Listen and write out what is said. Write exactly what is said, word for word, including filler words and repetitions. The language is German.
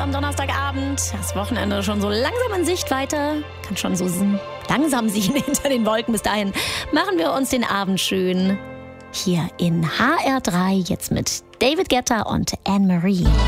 am Donnerstagabend. Das Wochenende schon so langsam in Sichtweite. Kann schon so langsam sehen hinter den Wolken. Bis dahin machen wir uns den Abend schön. Hier in H R drei jetzt mit David Guetta und Anne-Marie.